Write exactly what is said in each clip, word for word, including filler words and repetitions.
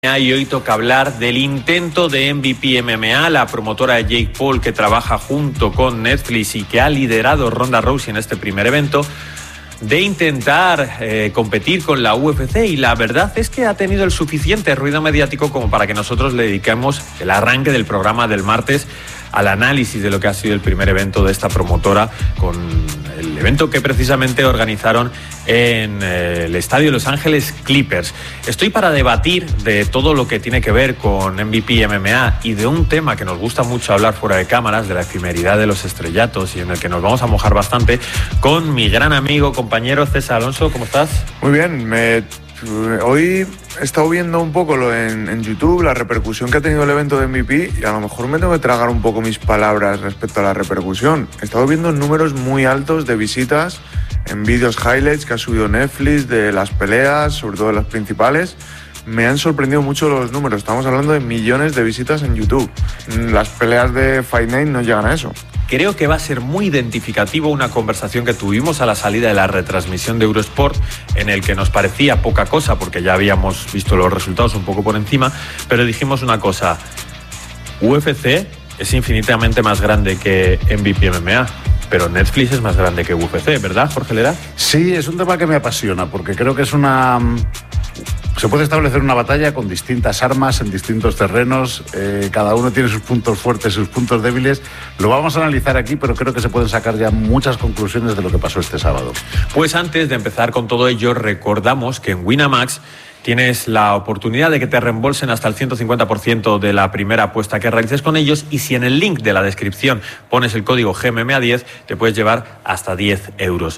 Y hoy toca hablar del intento de M V P M M A, la promotora de Jake Paul que trabaja junto con Netflix y que ha liderado Ronda Rousey en este primer evento, de intentar eh, competir con la U F C, y la verdad es que ha tenido el suficiente ruido mediático como para que nosotros le dediquemos el arranque del programa del martes al análisis de lo que ha sido el primer evento de esta promotora, con el evento que precisamente organizaron en eh, el estadio Los Ángeles Clippers. Estoy para debatir de todo lo que tiene que ver con M V P M M A y de un tema que nos gusta mucho hablar fuera de cámaras, de la efemeridad de los estrellatos, y en el que nos vamos a mojar bastante, con mi gran amigo, compañero César Alonso. ¿Cómo estás? Muy bien, me... hoy he estado viendo un poco lo en, en YouTube, la repercusión que ha tenido el evento de M V P, y a lo mejor me tengo que tragar un poco mis palabras respecto a la repercusión. He estado viendo números muy altos de visitas en vídeos highlights que ha subido Netflix de las peleas, sobre todo de las principales. Me han sorprendido mucho los números, estamos hablando de millones de visitas en YouTube. Las peleas de Fight Night no llegan a eso. Creo que va a ser muy identificativo una conversación que tuvimos a la salida de la retransmisión de Eurosport, en el que nos parecía poca cosa porque ya habíamos visto los resultados un poco por encima, pero dijimos una cosa: U F C es infinitamente más grande que M V P M M A, pero Netflix es más grande que U F C, ¿verdad, Jorge Lera? Sí, es un tema que me apasiona porque creo que es una... Se puede establecer una batalla con distintas armas en distintos terrenos, eh, cada uno tiene sus puntos fuertes, sus puntos débiles. Lo vamos a analizar aquí, pero creo que se pueden sacar ya muchas conclusiones de lo que pasó este sábado. Pues antes de empezar con todo ello, recordamos que en Winamax tienes la oportunidad de que te reembolsen hasta el ciento cincuenta por ciento de la primera apuesta que realices con ellos, y si en el link de la descripción pones el código G M M A diez, te puedes llevar hasta diez euros.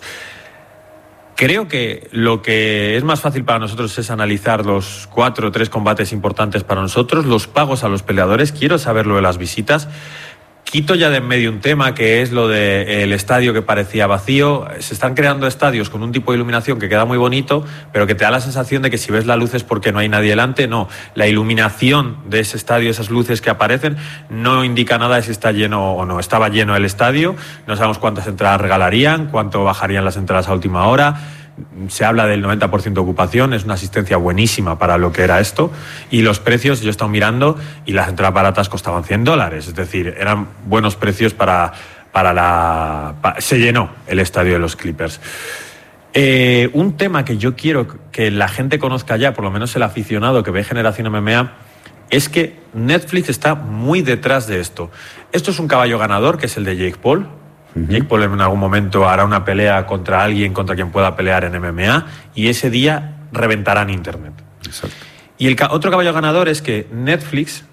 Creo que lo que es más fácil para nosotros es analizar los cuatro o tres combates importantes para nosotros, los pagos a los peleadores. Quiero saber lo de las visitas. Quito ya de en medio un tema que es lo del estadio que parecía vacío. Se están creando estadios con un tipo de iluminación que queda muy bonito, pero que te da la sensación de que si ves la luz es porque no hay nadie delante. No, la iluminación de ese estadio, esas luces que aparecen, no indica nada de si está lleno o no. Estaba lleno el estadio, no sabemos cuántas entradas regalarían, cuánto bajarían las entradas a última hora. Se habla del noventa por ciento de ocupación, es una asistencia buenísima para lo que era esto, y los precios, yo he estado mirando y las entradas baratas costaban cien dólares, es decir, eran buenos precios para, para la... Para, se llenó el estadio de los Clippers. Eh, un tema que yo quiero que la gente conozca ya, por lo menos el aficionado que ve Generación M M A, es que Netflix está muy detrás de esto. Esto es un caballo ganador, que es el de Jake Paul. Jake Paul en algún momento hará una pelea contra alguien contra quien pueda pelear en M M A, y ese día reventarán Internet. Exacto. Y el ca- otro caballo ganador es que Netflix,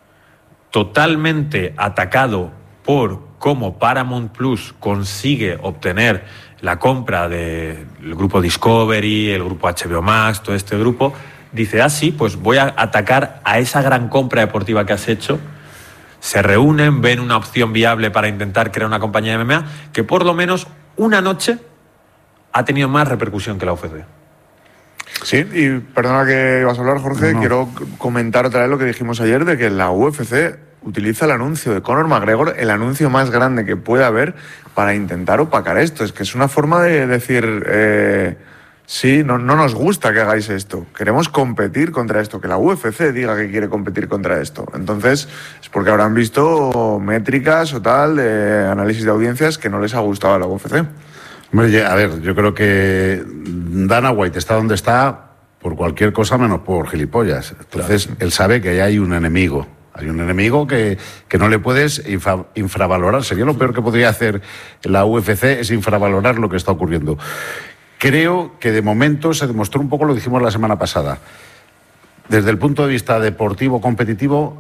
totalmente atacado por cómo Paramount Plus consigue obtener la compra del grupo Discovery, el grupo H B O Max, todo este grupo, dice, ah, sí, pues voy a atacar a esa gran compra deportiva que has hecho. Se reúnen, ven una opción viable para intentar crear una compañía de M M A que por lo menos una noche ha tenido más repercusión que la U F C. Sí, y perdona que vas a hablar, Jorge, no. quiero comentar otra vez lo que dijimos ayer, de que la U F C utiliza el anuncio de Conor McGregor, el anuncio más grande que puede haber, para intentar opacar esto. Es que es una forma de decir... Eh, Sí, no, no nos gusta que hagáis esto. Queremos competir contra esto. Que la U F C diga que quiere competir contra esto. Entonces, es porque habrán visto métricas o tal, de análisis de audiencias, que no les ha gustado a la U F C. Hombre, a ver, yo creo que Dana White está donde está por cualquier cosa menos por gilipollas. Entonces, claro, él sabe que hay un enemigo. Hay un enemigo que, que no le puedes infra, infravalorar. Sería lo peor que podría hacer la U F C, es infravalorar lo que está ocurriendo. Creo que de momento se demostró un poco, lo dijimos la semana pasada, desde el punto de vista deportivo, competitivo,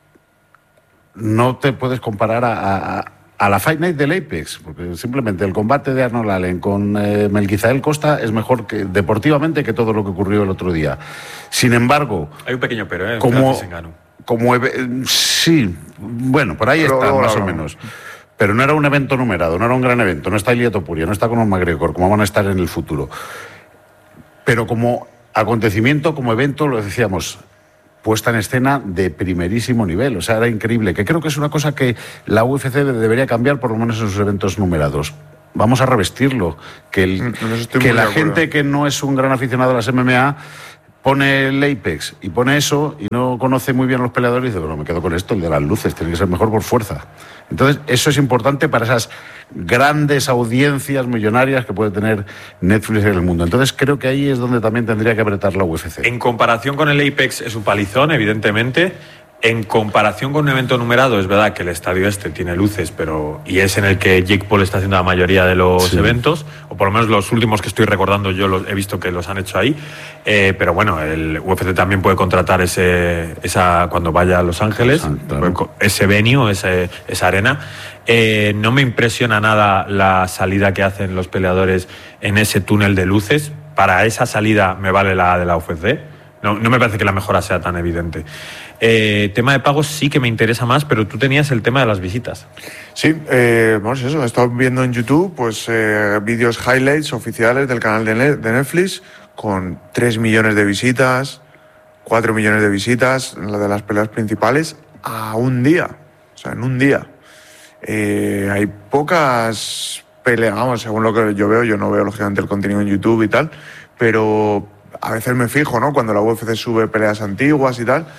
no te puedes comparar a, a, a la Fight Night del Apex, porque simplemente el combate de Arnold Allen con eh, Melquizael Costa es mejor que deportivamente que todo lo que ocurrió el otro día. Sin embargo... Hay un pequeño pero, ¿eh? Como, como sí, bueno, por ahí pero, está, más no, o menos. Pero no era un evento numerado, no era un gran evento, no está Ilia Topuria, no está Conor McGregor, como van a estar en el futuro. Pero como acontecimiento, como evento, lo decíamos, puesta en escena de primerísimo nivel, o sea, era increíble, que creo que es una cosa que la U F C debería cambiar, por lo menos en sus eventos numerados. Vamos a revestirlo, que, el, que la gente que no es un gran aficionado a las M M A pone el Apex y pone eso y no conoce muy bien los peleadores y dice, bueno, me quedo con esto, el de las luces, tiene que ser mejor por fuerza. Entonces, eso es importante para esas grandes audiencias millonarias que puede tener Netflix en el mundo. Entonces, creo que ahí es donde también tendría que apretar la U F C. En comparación con el Apex es un palizón, evidentemente. En comparación con un evento numerado, es verdad que el estadio este tiene luces, pero y es en el que Jake Paul está haciendo la mayoría de los sí. eventos, o por lo menos los últimos que estoy recordando yo los he visto que los han hecho ahí. Eh, pero bueno, el U F C también puede contratar ese esa cuando vaya a Los Ángeles, ah, claro. ese venue, ese, esa arena. Eh, no me impresiona nada la salida que hacen los peleadores en ese túnel de luces. Para esa salida me vale la de la U F C. No, no me parece que la mejora sea tan evidente. Eh, tema de pagos sí que me interesa más, pero tú tenías el tema de las visitas. Sí, eh, vamos, eso, he estado viendo en YouTube pues eh, vídeos highlights oficiales del canal de, ne- de Netflix con tres millones de visitas, cuatro millones de visitas, la de las peleas principales, a un día. O sea, en un día. Eh, hay pocas peleas, vamos, según lo que yo veo, yo no veo lógicamente el contenido en YouTube y tal, pero a veces me fijo, ¿no? Cuando la U F C sube peleas antiguas y tal.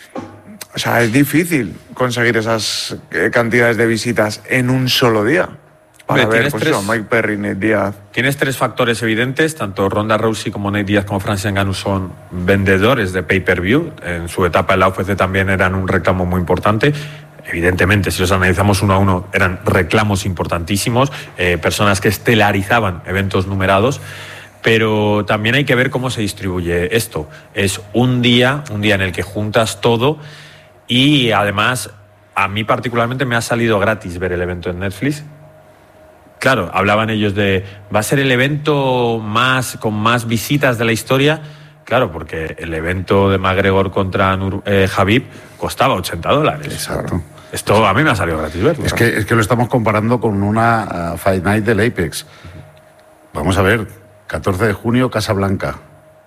O sea, es difícil conseguir esas cantidades de visitas en un solo día. Para Hombre, ver, pues tres, eso, Mike Perry, Nate Diaz. Tienes tres factores evidentes, tanto Ronda Rousey como Nate Diaz como Francis Ngannou son vendedores de pay-per-view. En su etapa en la U F C también eran un reclamo muy importante. Evidentemente, si los analizamos uno a uno, eran reclamos importantísimos, eh, personas que estelarizaban eventos numerados. Pero también hay que ver cómo se distribuye esto. Es un día, un día en el que juntas todo y además a mí particularmente me ha salido gratis ver el evento en Netflix. Claro, hablaban ellos de, ¿va a ser el evento más con más visitas de la historia? Claro, porque el evento de McGregor contra Nur, eh, Khabib costaba ochenta dólares. Exacto. Esto a mí me ha salido gratis verlo. Es que, es que lo estamos comparando con una uh, Fight Night del Apex. Vamos a ver, catorce de junio, Casablanca.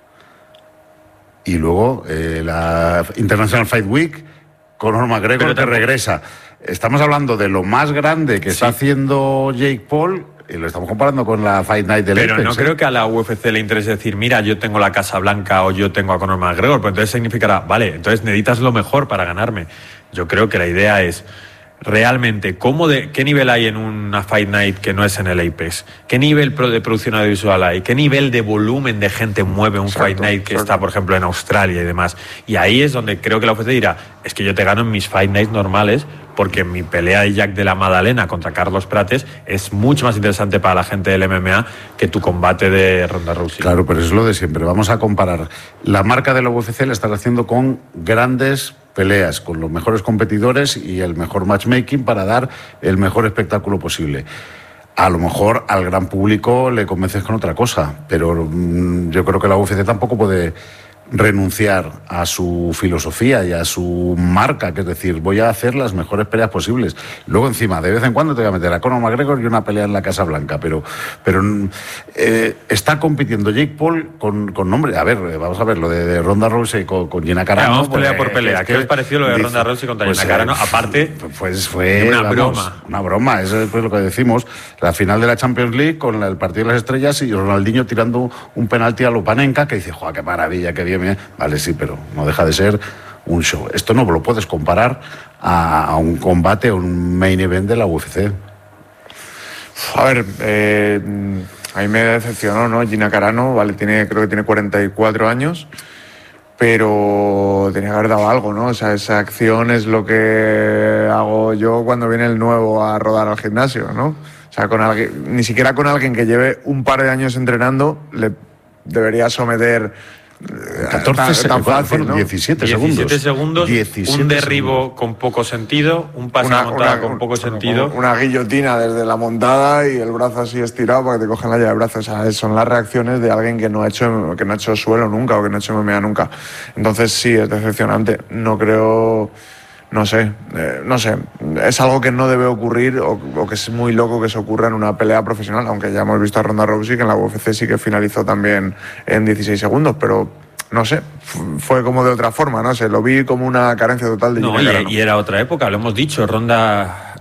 Y luego eh, la International Fight Week, Conor McGregor que regresa. Estamos hablando de lo más grande que sí. está haciendo Jake Paul y lo estamos comparando con la Fight Night del Pero Apex, no ¿eh? creo que a la U F C le interese decir, mira, yo tengo la Casa Blanca o yo tengo a Conor McGregor, pues entonces significará, vale, entonces necesitas lo mejor para ganarme. Yo creo que la idea es realmente cómo de, qué nivel hay en una Fight Night que no es en el Apex, qué nivel de producción audiovisual hay, qué nivel de volumen de gente mueve un exacto, Fight Night que exacto. está, por ejemplo, en Australia y demás. Y ahí es donde creo que la U F C dirá, es que yo te gano en mis Fight Nights normales porque mi pelea de Jack de la Madalena contra Carlos Prates es mucho más interesante para la gente del M M A que tu combate de Ronda Rousey. Claro, pero es lo de siempre. Vamos a comparar. La marca de la U F C la están haciendo con grandes peleas, con los mejores competidores y el mejor matchmaking para dar el mejor espectáculo posible. A lo mejor al gran público le convences con otra cosa, pero mmm, yo creo que la U F C tampoco puede renunciar a su filosofía y a su marca, que es decir, voy a hacer las mejores peleas posibles. Luego encima, de vez en cuando te voy a meter a Conor McGregor y una pelea en la Casa Blanca, pero, pero eh, está compitiendo Jake Paul con, con nombre. A ver, vamos a ver, lo de, de Ronda Rousey con, con Gina Carano. Vamos pelea por pelea. ¿Qué os pareció lo de Ronda Rousey contra pues, Gina Carano? Aparte, pues fue una vamos, broma. Una broma, eso es pues lo que decimos. La final de la Champions League con el partido de las estrellas y Ronaldinho tirando un penalti a Lopanenka que dice, ¡joder, qué maravilla, qué bien! Vale, sí, pero no deja de ser un show. Esto no lo puedes comparar a, a un combate, a un main event de la U F C. A ver, eh, a mí me decepcionó, ¿no? Gina Carano, vale, tiene, creo que tiene cuarenta y cuatro años, pero tenía que haber dado algo, ¿no? O sea, esa acción es lo que hago yo cuando viene el nuevo a rodar al gimnasio, ¿no? O sea, con alguien, ni siquiera con alguien que lleve un par de años entrenando le debería someter catorce, tan, tan fácil, fueron ¿no? diecisiete, diecisiete segundos, diecisiete un derribo segundos. Con poco sentido, un pase una, montada una, con poco una, sentido. Una guillotina desde la montada y el brazo así estirado para que te cojan la llave de brazo. O sea, son las reacciones de alguien que no ha hecho que no ha hecho suelo nunca o que no ha hecho M M A nunca. Entonces sí, es decepcionante. No creo... No sé, eh, no sé, es algo que no debe ocurrir o, o que es muy loco que se ocurra en una pelea profesional, aunque ya hemos visto a Ronda Rousey que en la U F C sí que finalizó también en dieciséis segundos, pero no sé, fue como de otra forma, no sé, lo vi como una carencia total de No, y, y era otra época, lo hemos dicho, Ronda,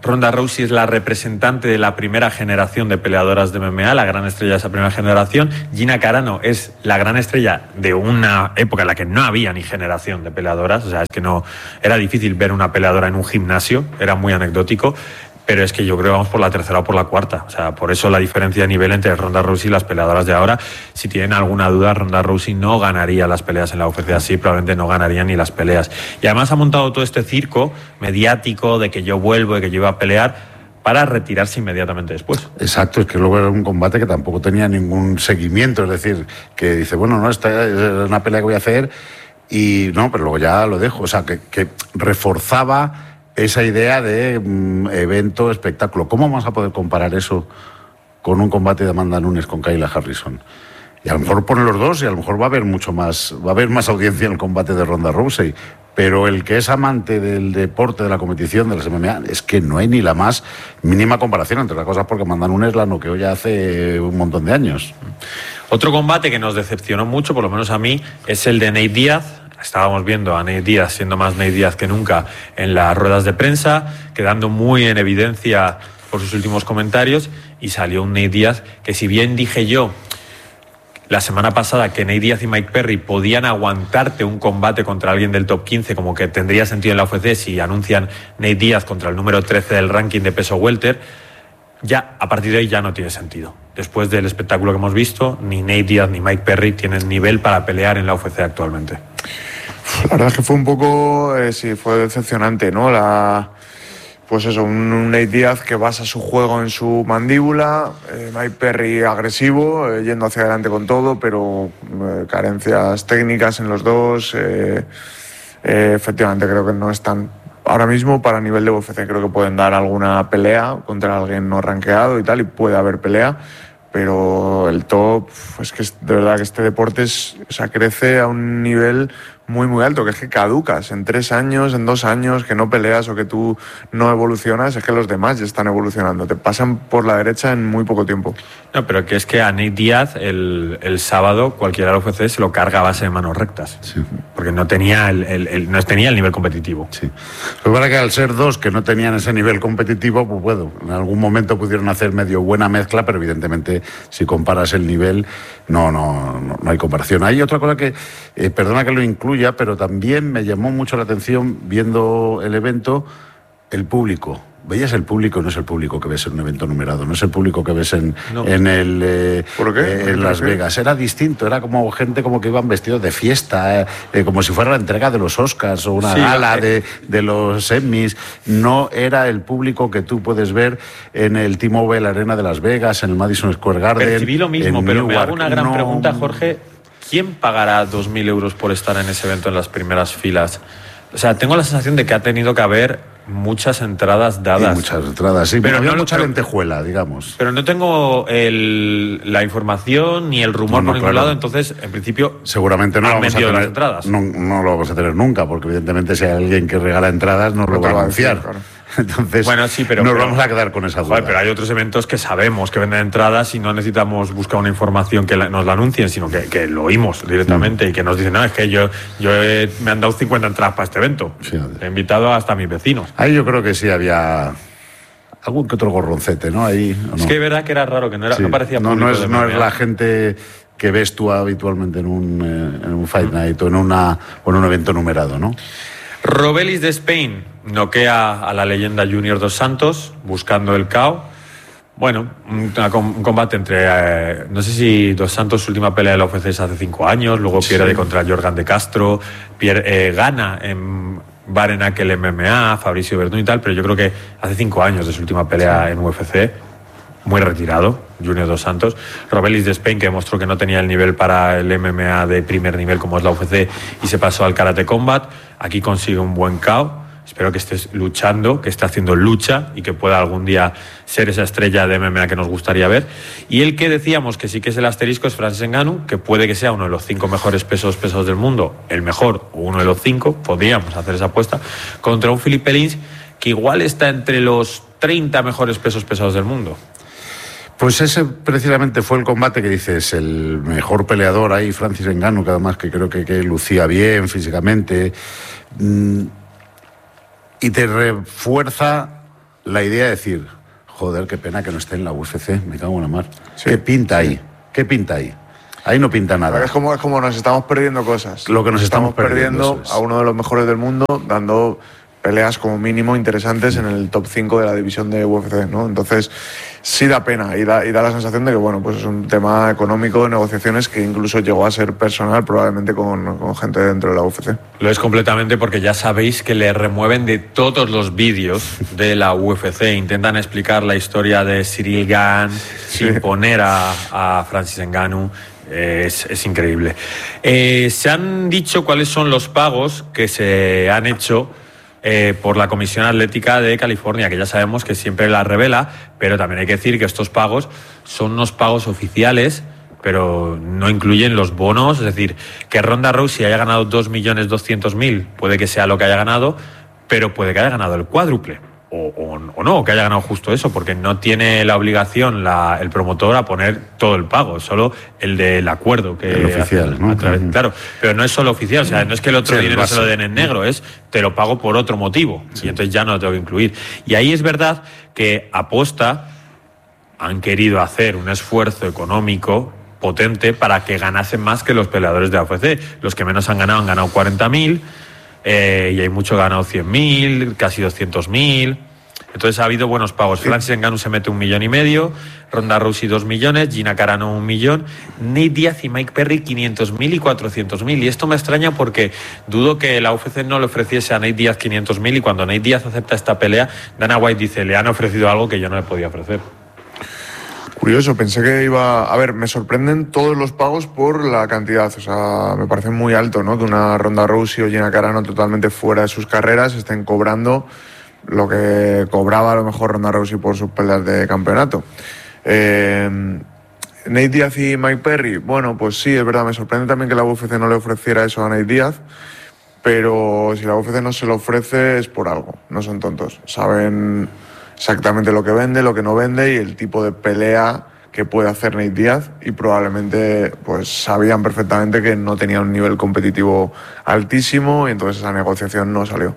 Ronda Rousey es la representante de la primera generación de peleadoras de M M A, la gran estrella de esa primera generación. Gina Carano es la gran estrella de una época en la que no había ni generación de peleadoras, o sea, es que no era difícil ver una peleadora en un gimnasio, era muy anecdótico. Pero es que yo creo que vamos por la tercera o por la cuarta. O sea, por eso la diferencia de nivel entre Ronda Rousey y las peleadoras de ahora. Si tienen alguna duda, Ronda Rousey no ganaría las peleas en la U F C así, probablemente no ganaría ni las peleas. Y además ha montado todo este circo mediático de que yo vuelvo, de que yo iba a pelear, para retirarse inmediatamente después. Exacto, es que luego era un combate que tampoco tenía ningún seguimiento. Es decir, que dice, bueno, no, esta es una pelea que voy a hacer y no, pero luego ya lo dejo. O sea, que, que reforzaba esa idea de mm, evento, espectáculo. ¿Cómo vamos a poder comparar eso con un combate de Amanda Nunes con Kayla Harrison? Y a lo mejor pone los dos y a lo mejor va a haber mucho más, va a haber más audiencia en el combate de Ronda Rousey. Pero el que es amante del deporte, de la competición, de las M M A, es que no hay ni la más mínima comparación, entre las cosas porque Amanda Nunes la noqueó ya hace un montón de años. Otro combate que nos decepcionó mucho, por lo menos a mí, es el de Nate Diaz. Estábamos viendo a Nate Diaz, siendo más Nate Diaz que nunca, en las ruedas de prensa, quedando muy en evidencia por sus últimos comentarios, y salió un Nate Diaz que, si bien dije yo la semana pasada que Nate Diaz y Mike Perry podían aguantarte un combate contra alguien del top quince, como que tendría sentido en la U F C si anuncian Nate Diaz contra el número trece del ranking de peso welter, ya a partir de ahí ya no tiene sentido. Después del espectáculo que hemos visto, ni Nate Diaz ni Mike Perry tienen nivel para pelear en la U F C actualmente. La verdad es que fue un poco, eh, sí, fue decepcionante, ¿no? La, pues eso, un, un Nate Diaz que basa su juego en su mandíbula, eh, Mike Perry agresivo, eh, yendo hacia adelante con todo, pero eh, carencias técnicas en los dos. Eh, eh, efectivamente, creo que no están ahora mismo para nivel de U F C. Creo que pueden dar alguna pelea contra alguien no rankeado y tal, y puede haber pelea. Pero el top, es que de verdad que este deporte es, o sea, crece a un nivel muy muy alto, que es que caducas en tres años, en dos años, que no peleas o que tú no evolucionas, es que los demás ya están evolucionando, te pasan por la derecha en muy poco tiempo. No, pero que es que a Nate Diaz el, el sábado cualquiera de la U F C se lo carga a base de manos rectas, sí. Porque no tenía el, el, el, no tenía el nivel competitivo. Sí. Pero para que al ser dos que no tenían ese nivel competitivo, pues bueno, en algún momento pudieron hacer medio buena mezcla, pero evidentemente si comparas el nivel, no, no, no, no hay comparación. Hay otra cosa que, eh, perdona que lo incluya, pero también me llamó mucho la atención viendo el evento, el público. Veías el público, no es el público que ves en un evento numerado, no es el público que ves en, no. en, el, eh, ¿Por qué? eh, en Las Vegas. Era distinto, era como gente como que iban vestidos de fiesta, eh, eh, como si fuera la entrega de los Oscars o una sí, gala eh. de, de los Emmys. No era el público que tú puedes ver en el T-Mobile Arena de Las Vegas, en el Madison Square Garden. Percibí lo mismo, pero Newark. Me hago una gran no... pregunta, Jorge. ¿Quién pagará dos mil euros por estar en ese evento en las primeras filas? O sea, tengo la sensación de que ha tenido que haber muchas entradas dadas. Y muchas entradas, sí, pero había no, mucha pero, lentejuela, digamos. Pero no tengo el, la información ni el rumor no, no, por ningún claro. lado, entonces, en principio, seguramente no lo vamos a tener, las entradas. No, no lo vamos a tener nunca, porque evidentemente si hay alguien que regala entradas nos lo va a anunciar. Claro. Entonces, bueno, sí, pero, nos pero, vamos a quedar con esa duda. Joder, pero hay otros eventos que sabemos que venden entradas y no necesitamos buscar una información que la, nos la anuncien, sino que, que lo oímos directamente mm. y que nos dicen, no, es que yo, yo he, me han dado cincuenta entradas para este evento. Sí, he invitado hasta a mis vecinos. Ahí yo creo que sí había algún que otro gorroncete, ¿no? Ahí, ¿o no? Es que es verdad que era raro, que no, era, sí. no parecía no, no es, no es la gente que ves tú habitualmente en un, eh, en un Fight mm. Night o en, una, o en un evento numerado, ¿no? Robelis de Spain noquea a la leyenda Junior Dos Santos buscando el K O. Bueno, un, un combate entre, eh, no sé si Dos Santos, su última pelea de la U F C es hace cinco años, luego sí. pierde contra Jorgan de Castro, pierde, eh, gana en Barenakel M M A, Fabricio Verdún y tal, pero yo creo que hace cinco años de su última pelea sí. en U F C, muy retirado, Junior Dos Santos. Robelis de Spain, que demostró que no tenía el nivel para el M M A de primer nivel como es la U F C y se pasó al Karate Combat, aquí consigue un buen K O. Espero que estés luchando, que esté haciendo lucha y que pueda algún día ser esa estrella de M M A que nos gustaría ver. Y el que decíamos que sí que es el asterisco es Francis Ngannou, que puede que sea uno de los cinco mejores pesos pesados del mundo, el mejor o uno de los cinco, podríamos hacer esa apuesta, contra un Philippe Lins que igual está entre los treinta mejores pesos pesados del mundo. Pues ese precisamente fue el combate que dices, el mejor peleador ahí, Francis Ngannou, que además que creo que, que lucía bien físicamente, mmm, y te refuerza la idea de decir, joder, qué pena que no esté en la U F C, me cago en la mar. Sí, ¿Qué pinta sí. ahí? ¿Qué pinta ahí? Ahí no pinta nada. Es como, es como nos estamos perdiendo cosas. Lo que nos estamos, estamos perdiendo, perdiendo a uno de los mejores del mundo, dando peleas como mínimo interesantes en el top cinco de la división de U F C, ¿no? Entonces, sí da pena y da, y da la sensación de que, bueno, pues es un tema económico de negociaciones que incluso llegó a ser personal probablemente con, con gente dentro de la U F C. Lo es completamente porque ya sabéis que le remueven de todos los vídeos de la U F C. Intentan explicar la historia de Ciryl Gane sin Sí. poner a, a Francis Ngannou. Es, es increíble. Eh, se han dicho cuáles son los pagos que se han hecho eh, por la Comisión Atlética de California, que ya sabemos que siempre la revela, pero también hay que decir que estos pagos son unos pagos oficiales, pero no incluyen los bonos. Es decir, que Ronda Rousey haya ganado dos millones doscientos mil, puede que sea lo que haya ganado, pero puede que haya ganado el cuádruple. O, o, o no, que haya ganado justo eso, porque no tiene la obligación la, el promotor a poner todo el pago, solo el del acuerdo que el oficial, hace, ¿no? a través, claro, pero no es solo oficial, o sea, no es que el otro Sí, el dinero base. se lo den en negro, es te lo pago por otro motivo, sí. Y entonces ya no lo tengo que incluir. Y ahí es verdad que aposta han querido hacer un esfuerzo económico potente para que ganasen más que los peleadores de la U F C. Los que menos han ganado han ganado cuarenta mil. Eh, y hay mucho ganado cien mil, casi doscientos mil. Entonces ha habido buenos pagos. Sí. Francis Ngannou se mete un millón y medio, Ronda Rousey dos millones, Gina Carano un millón, Nate Diaz y Mike Perry quinientos mil y cuatrocientos mil. Y esto me extraña porque dudo que la U F C no le ofreciese a Nate Diaz quinientos mil, y cuando Nate Diaz acepta esta pelea, Dana White dice, le han ofrecido algo que yo no le podía ofrecer. Curioso, pensé que iba... A ver, me sorprenden todos los pagos por la cantidad. O sea, me parece muy alto, ¿no? Que una Ronda Rousey o Gina Carano totalmente fuera de sus carreras estén cobrando lo que cobraba a lo mejor Ronda Rousey por sus peleas de campeonato. Eh, Nate Diaz y Mike Perry, bueno, pues sí, es verdad, me sorprende también que la U F C no le ofreciera eso a Nate Diaz, pero si la U F C no se lo ofrece es por algo, no son tontos, saben exactamente lo que vende, lo que no vende y el tipo de pelea que puede hacer Nate Diaz, y probablemente pues sabían perfectamente que no tenía un nivel competitivo altísimo y entonces esa negociación no salió.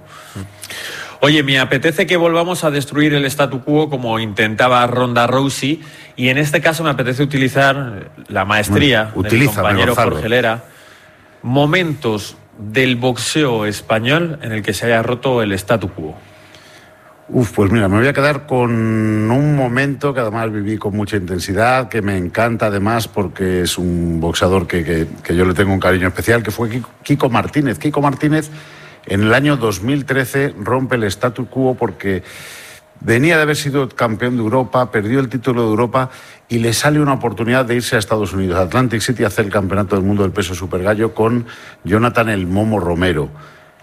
Oye, me apetece que volvamos a destruir el statu quo como intentaba Ronda Rousey, y en este caso me apetece utilizar la maestría bueno, del compañero Jorge Lera. Momentos del boxeo español en el que se haya roto el statu quo. Uf, pues mira, me voy a quedar con un momento que además viví con mucha intensidad, que me encanta además porque es un boxeador que, que, que yo le tengo un cariño especial, que fue Kiko Martínez. Kiko Martínez en el año dos mil trece rompe el statu quo porque venía de haber sido campeón de Europa, perdió el título de Europa y le sale una oportunidad de irse a Estados Unidos, a Atlantic City, a hacer el campeonato del mundo del peso supergallo con Jonathan El Momo Romero.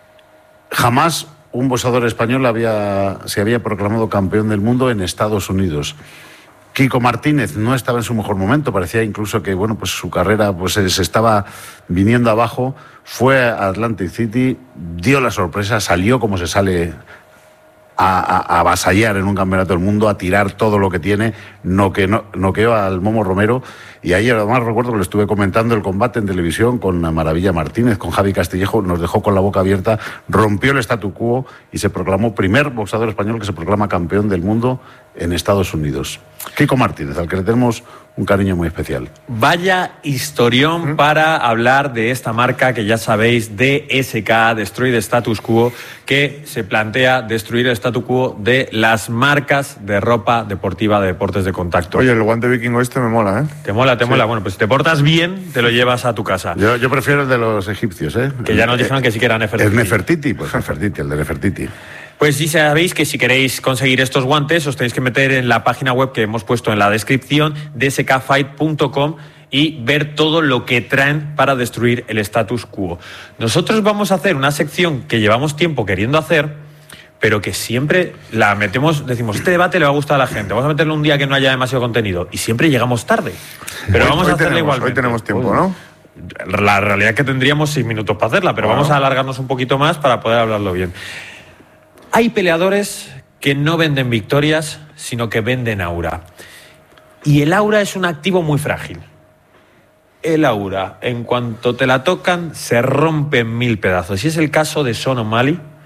Jamás un boxeador español había, se había proclamado campeón del mundo en Estados Unidos. Kiko Martínez no estaba en su mejor momento, parecía incluso que bueno, pues su carrera pues, se estaba viniendo abajo. Fue a Atlantic City, dio la sorpresa, salió como se sale a, a, a avasallar en un campeonato del mundo, a tirar todo lo que tiene, noqueó no, no al Momo Romero. Y ayer además recuerdo que le estuve comentando el combate en televisión con Maravilla Martínez, con Javi Castillejo, nos dejó con la boca abierta, rompió el statu quo y se proclamó primer boxeador español que se proclama campeón del mundo en Estados Unidos. Kiko Martínez, al que le tenemos un cariño muy especial. Vaya historión ¿Mm? para hablar de esta marca que ya sabéis, D S K, Destroy the Status Quo, que se plantea destruir el statu quo de las marcas de ropa deportiva de deportes de contacto. Oye, el guante vikingo este me mola, ¿eh? Te mola, te sí. mola. Bueno, pues si te portas bien, te lo llevas a tu casa. Yo, yo prefiero el de los egipcios, ¿eh? Que ya nos dijeron que sí que era Nefertiti. El Nefertiti, pues Nefertiti, el de Nefertiti. Pues sí sabéis que si queréis conseguir estos guantes os tenéis que meter en la página web que hemos puesto en la descripción, d s k fight punto com, y ver todo lo que traen para destruir el status quo. Nosotros vamos a hacer una sección que llevamos tiempo queriendo hacer, pero que siempre la metemos, decimos, este debate le va a gustar a la gente, vamos a meterlo un día que no haya demasiado contenido, y siempre llegamos tarde. Pero hoy, vamos hoy a hacerla tenemos, igualmente. Hoy tenemos tiempo, ¿no? La realidad es que tendríamos seis minutos para hacerla, pero bueno, vamos a alargarnos un poquito más para poder hablarlo bien. Hay peleadores que no venden victorias, sino que venden aura. Y el aura es un activo muy frágil. El aura, en cuanto te la tocan, se rompe en mil pedazos. Y es el caso de Sean O'Malley,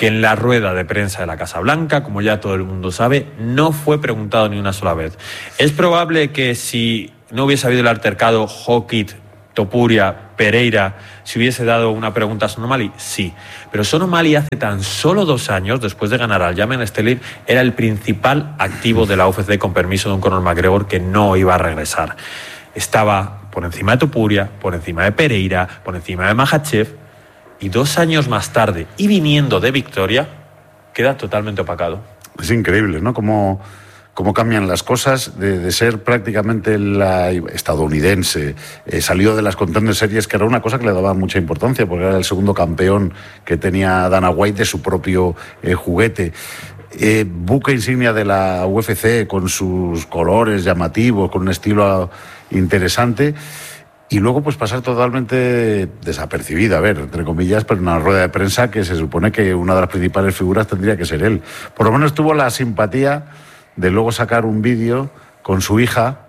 que en la rueda de prensa de la Casa Blanca, como ya todo el mundo sabe, no fue preguntado ni una sola vez. Es probable que si no hubiese habido el altercado Jokic, Topuria, Pereira, si hubiese dado una pregunta a Sean O'Malley, sí. Pero Sean O'Malley hace tan solo dos años, después de ganar al Aljamain Sterling, era el principal activo de la U F C con permiso de un Conor McGregor que no iba a regresar. Estaba por encima de Topuria, por encima de Pereira, por encima de Makhachev, y dos años más tarde, y viniendo de victoria, queda totalmente opacado. Es increíble, ¿no? Cómo, cómo cambian las cosas de, de ser prácticamente la estadounidense. Eh, salió de las Contender Series, que era una cosa que le daba mucha importancia, porque era el segundo campeón que tenía Dana White de su propio eh, juguete. Eh, buque insignia de la U F C, con sus colores llamativos, con un estilo interesante. Y luego pues pasar totalmente desapercibida, a ver, entre comillas, pero en una rueda de prensa que se supone que una de las principales figuras tendría que ser él. Por lo menos tuvo la simpatía de luego sacar un vídeo con su hija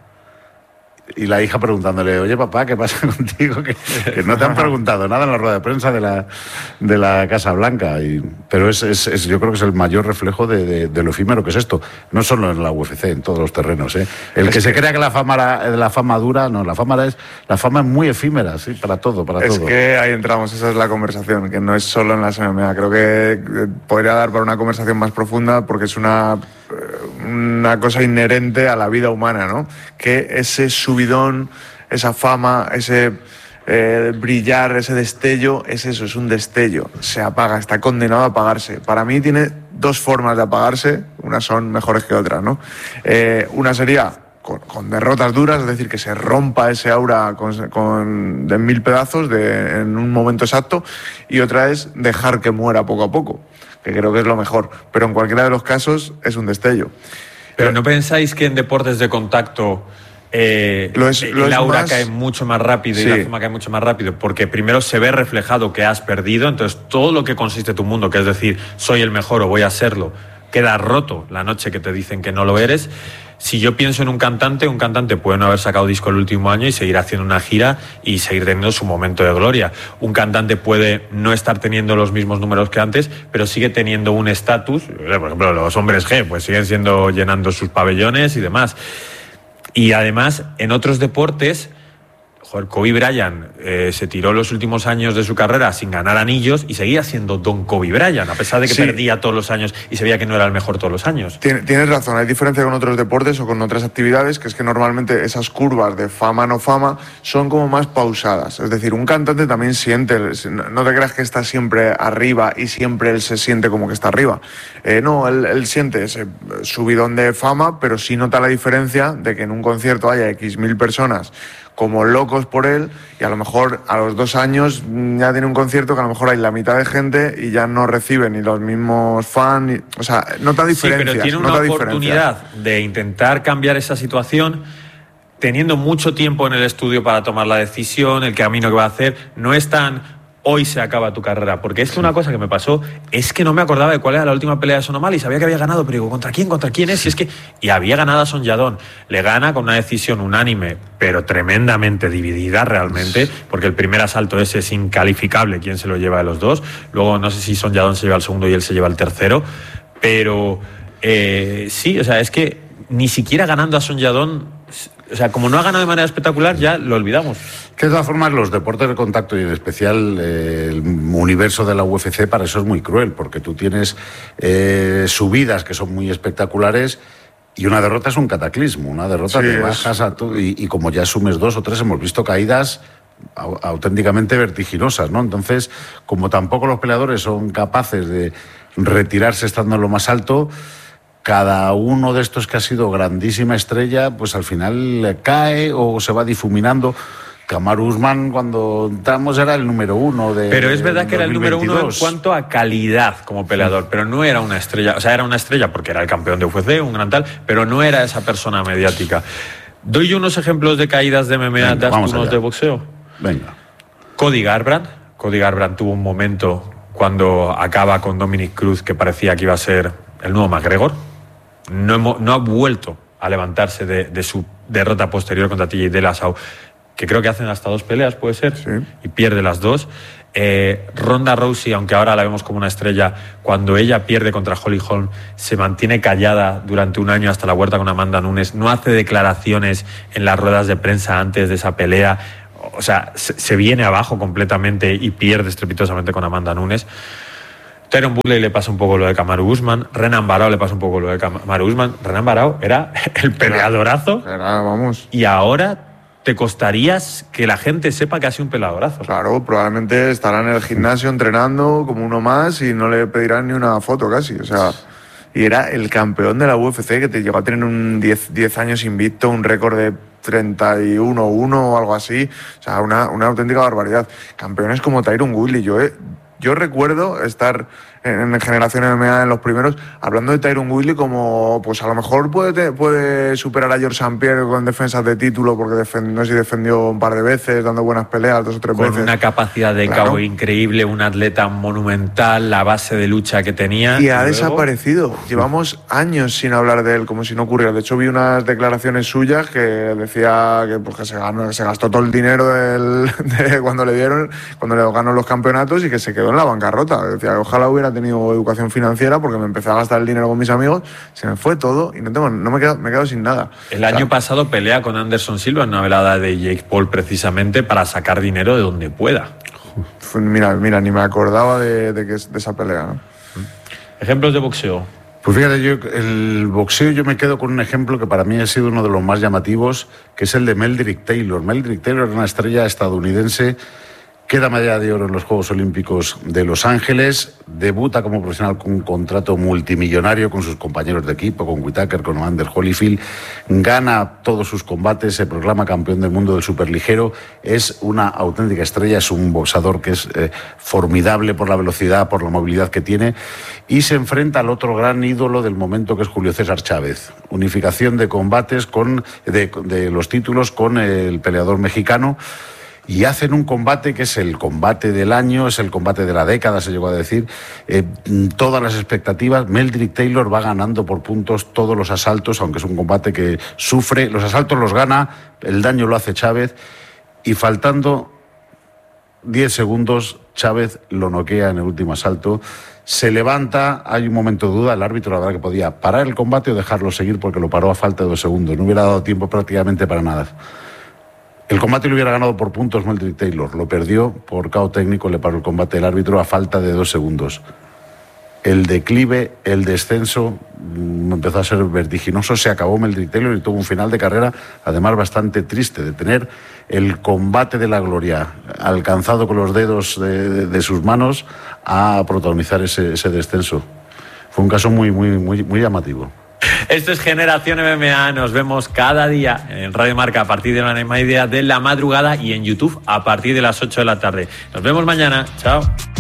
y la hija preguntándole, oye papá, ¿qué pasa contigo? Que, que no te han preguntado nada en la rueda de prensa de la, de la Casa Blanca. Y, pero es, es, es, yo creo que es el mayor reflejo de, de, de lo efímero que es esto. No solo en la U F C, en todos los terrenos. ¿eh? El que, que se crea que la fama, la, la fama dura, no, la fama es, la fama es muy efímera, sí, para todo, para es todo. Es que ahí entramos, esa es la conversación, que no es solo en las M M A. Creo que podría dar para una conversación más profunda porque es una... una cosa inherente a la vida humana, ¿no? Que ese subidón, esa fama, ese eh, brillar, ese destello, es eso, es un destello. Se apaga, está condenado a apagarse. Para mí tiene dos formas de apagarse, unas son mejores que otras, ¿no? Eh, una sería con, con derrotas duras, es decir, que se rompa ese aura con, con, de mil pedazos de, en un momento exacto, y otra es dejar que muera poco a poco, que creo que es lo mejor, pero en cualquiera de los casos es un destello. Pero ¿no pensáis que en deportes de contacto eh, lo es, lo el aura más... cae mucho más rápido sí. y la fama cae mucho más rápido? Porque primero se ve reflejado que has perdido, entonces todo lo que consiste tu mundo, que es decir, soy el mejor o voy a serlo, queda roto la noche que te dicen que no lo eres. Si yo pienso en un cantante, un cantante puede no haber sacado disco el último año y seguir haciendo una gira y seguir teniendo su momento de gloria. Un cantante puede no estar teniendo los mismos números que antes, pero sigue teniendo un estatus. Por ejemplo, los hombres G, pues siguen siendo llenando sus pabellones y demás. Y además, en otros deportes, joder, Kobe Bryant eh, se tiró los últimos años de su carrera sin ganar anillos y seguía siendo Don Kobe Bryant, a pesar de que sí. perdía todos los años y se veía que no era el mejor todos los años. Tien, tienes razón, hay diferencia con otros deportes o con otras actividades, que es que normalmente esas curvas de fama no fama son como más pausadas. Es decir, un cantante también siente, no te creas que está siempre arriba y siempre él se siente como que está arriba. Eh, no, él, él siente ese subidón de fama, pero sí nota la diferencia de que en un concierto haya X mil personas como locos por él, y a lo mejor a los dos años ya tiene un concierto que a lo mejor hay la mitad de gente y ya no recibe ni los mismos fans, ni, o sea, nota diferencias. Sí, pero tiene una oportunidad de intentar cambiar esa situación teniendo mucho tiempo en el estudio para tomar la decisión, el camino que va a hacer. No es tan hoy se acaba tu carrera, porque es que una cosa que me pasó es que no me acordaba de cuál era la última pelea de Sean O'Malley, sabía que había ganado, pero digo, ¿contra quién? ¿Contra quién es? Y es que y había ganado a Son Yadong, le gana con una decisión unánime, pero tremendamente dividida realmente, porque el primer asalto ese es incalificable quién se lo lleva de los dos, luego no sé si Son Yadong se lleva el segundo y él se lleva el tercero, pero eh, sí, o sea, es que ni siquiera ganando a Son Yadong, o sea, como no ha ganado de manera espectacular, ya lo olvidamos. Que de todas formas los deportes de contacto y en especial eh, el universo de la U F C para eso es muy cruel, porque tú tienes eh, subidas que son muy espectaculares y una derrota es un cataclismo, una derrota sí, te bajas a tu, y, y como ya asumes dos o tres hemos visto caídas auténticamente vertiginosas, ¿no? Entonces, como tampoco los peleadores son capaces de retirarse estando en lo más alto, cada uno de estos que ha sido grandísima estrella, pues al final cae o se va difuminando. Kamaru Usman, cuando entramos, era el número uno de. Pero es verdad que era el número uno en cuanto a calidad como peleador, pero no era una estrella. O sea, era una estrella porque era el campeón de U F C, un gran tal, pero no era esa persona mediática. ¿Doy yo unos ejemplos de caídas de M M A, das unos de boxeo? Venga. Cody Garbrandt. Cody Garbrandt tuvo un momento cuando acaba con Dominick Cruz que parecía que iba a ser el nuevo McGregor. No, hemos, no ha vuelto a levantarse de, de su derrota posterior contra T J Dillashaw, que creo que hacen hasta dos peleas, puede ser, sí. Y pierde las dos. Eh, Ronda Rousey, aunque ahora la vemos como una estrella, cuando ella pierde contra Holly Holm, se mantiene callada durante un año hasta la huerta con Amanda Nunes, no hace declaraciones en las ruedas de prensa antes de esa pelea, o sea, se, se viene abajo completamente y pierde estrepitosamente con Amanda Nunes. Tyron Woodley le pasa un poco lo de Kamaru Usman, Renan Barao le pasa un poco lo de Kamaru Usman. Renan Barao era el peleadorazo, era, vamos. Y ahora te costaría que la gente sepa que ha sido un peladorazo. Claro, probablemente estará en el gimnasio entrenando como uno más y no le pedirán ni una foto casi, o sea, y era el campeón de la U F C que te llegó a tener un diez años invicto, un récord de treinta y uno uno o algo así, o sea, una, una auténtica barbaridad. Campeones como Tyron Woodley, yo, eh, yo recuerdo estar en, en Generación M M A en los primeros, hablando de Tyron Woodley como, pues a lo mejor puede, puede superar a George Saint Pierre con defensas de título, porque defend, no sé si defendió un par de veces, dando buenas peleas, dos o tres con veces. Con una capacidad de claro. K O increíble, un atleta monumental, la base de lucha que tenía. Y, y ha luego... desaparecido. Llevamos años sin hablar de él, como si no ocurriera. De hecho, vi unas declaraciones suyas que decía que, pues, que, se, ganó, que se gastó todo el dinero del, de cuando le dieron, cuando le ganó los campeonatos y que se quedó en la bancarrota. Decía, ojalá hubiera tenido educación financiera porque me empecé a gastar el dinero con mis amigos, se me fue todo y no tengo, no me he quedado, me he quedado sin nada. El año o sea, pasado pelea con Anderson Silva en una velada de Jake Paul precisamente para sacar dinero de donde pueda. Mira, mira, ni me acordaba de, de, que, de esa pelea, ¿no? Ejemplos de boxeo. Pues fíjate, yo el boxeo yo me quedo con un ejemplo que para mí ha sido uno de los más llamativos, que es el de Meldrick Taylor. Meldrick Taylor era una estrella estadounidense, queda medalla de oro en los Juegos Olímpicos de Los Ángeles, debuta como profesional con un contrato multimillonario con sus compañeros de equipo, con Whittaker, con Evander Holyfield, gana todos sus combates, se proclama campeón del mundo del superligero, es una auténtica estrella, es un boxador que es eh, formidable por la velocidad, por la movilidad que tiene, y se enfrenta al otro gran ídolo del momento que es Julio César Chávez. Unificación de combates con de, de los títulos con el peleador mexicano. Y hacen un combate que es el combate del año, es el combate de la década, se llegó a decir. Eh, todas las expectativas, Meldrick Taylor va ganando por puntos todos los asaltos, aunque es un combate que sufre. Los asaltos los gana, el daño lo hace Chávez, y faltando diez segundos, Chávez lo noquea en el último asalto. Se levanta, hay un momento de duda, el árbitro la verdad que podía parar el combate o dejarlo seguir porque lo paró a falta de dos segundos. No hubiera dado tiempo prácticamente para nada. El combate lo hubiera ganado por puntos Meldrick Taylor, lo perdió por K O técnico, le paró el combate el árbitro a falta de dos segundos. El declive, el descenso empezó a ser vertiginoso, se acabó Meldrick Taylor y tuvo un final de carrera además bastante triste, de tener el combate de la gloria alcanzado con los dedos de, de, de sus manos a protagonizar ese, ese descenso. Fue un caso muy, muy, muy, muy llamativo. Esto es Generación M M A, nos vemos cada día en Radio Marca a partir de la misma idea de la madrugada y en YouTube a partir de las ocho de la tarde. Nos vemos mañana, chao.